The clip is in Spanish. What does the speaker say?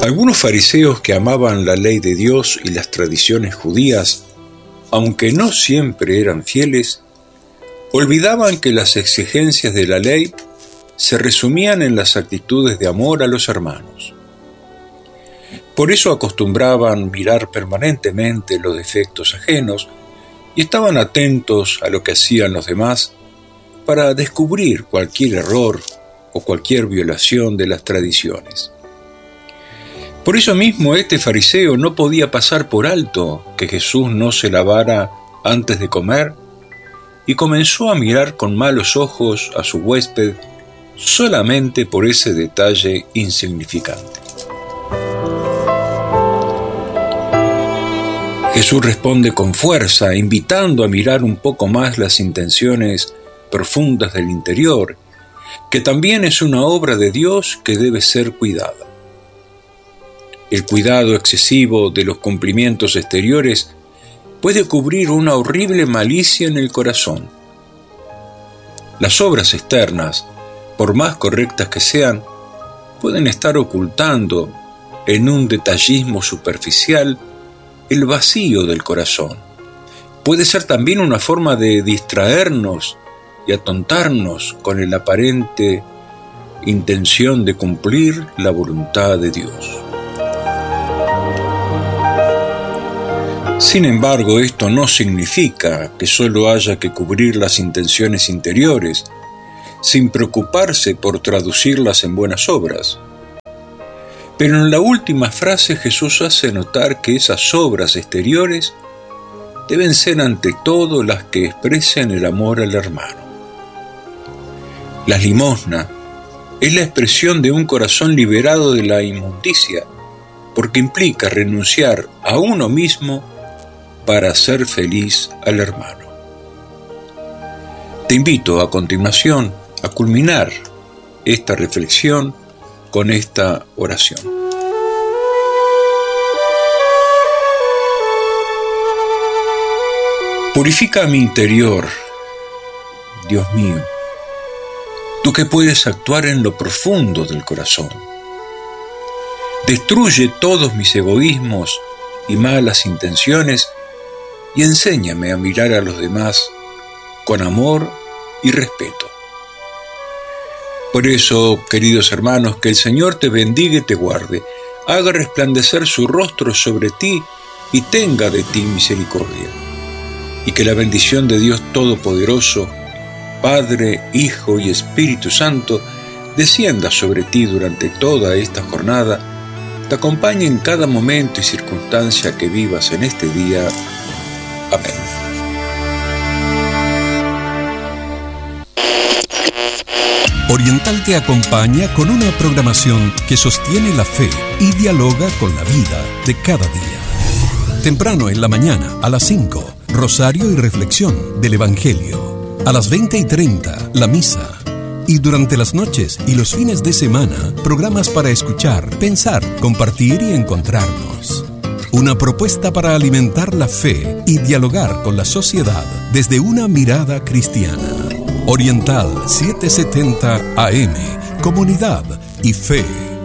Algunos fariseos que amaban la ley de Dios y las tradiciones judías, aunque no siempre eran fieles, olvidaban que las exigencias de la ley se resumían en las actitudes de amor a los hermanos. Por eso acostumbraban mirar permanentemente los defectos ajenos y estaban atentos a lo que hacían los demás para descubrir cualquier error o cualquier violación de las tradiciones. Por eso mismo este fariseo no podía pasar por alto que Jesús no se lavara antes de comer y comenzó a mirar con malos ojos a su huésped solamente por ese detalle insignificante. Jesús responde con fuerza, invitando a mirar un poco más las intenciones profundas del interior, que también es una obra de Dios que debe ser cuidada. El cuidado excesivo de los cumplimientos exteriores puede cubrir una horrible malicia en el corazón. Las obras externas, por más correctas que sean, pueden estar ocultando en un detallismo superficial el vacío del corazón. Puede ser también una forma de distraernos y atontarnos con la aparente intención de cumplir la voluntad de Dios. Sin embargo, esto no significa que solo haya que cubrir las intenciones interiores, sin preocuparse por traducirlas en buenas obras. Pero en la última frase Jesús hace notar que esas obras exteriores deben ser ante todo las que expresen el amor al hermano. La limosna es la expresión de un corazón liberado de la inmundicia, porque implica renunciar a uno mismo para hacer feliz al hermano. Te invito a continuación a culminar esta reflexión con esta oración. Purifica mi interior, Dios mío, tú que puedes actuar en lo profundo del corazón. Destruye todos mis egoísmos y malas intenciones y enséñame a mirar a los demás con amor y respeto. Por eso, queridos hermanos, que el Señor te bendiga y te guarde, haga resplandecer su rostro sobre ti y tenga de ti misericordia. Y que la bendición de Dios Todopoderoso, Padre, Hijo y Espíritu Santo, descienda sobre ti durante toda esta jornada, te acompañe en cada momento y circunstancia que vivas en este día. Amén. Oriental te acompaña con una programación que sostiene la fe y dialoga con la vida de cada día. Temprano en la mañana, a las 5, rosario y reflexión del Evangelio. A las 20:30, la misa. Y durante las noches y los fines de semana, programas para escuchar, pensar, compartir y encontrarnos. Una propuesta para alimentar la fe y dialogar con la sociedad desde una mirada cristiana. Oriental 770 AM, Comunidad y Fe.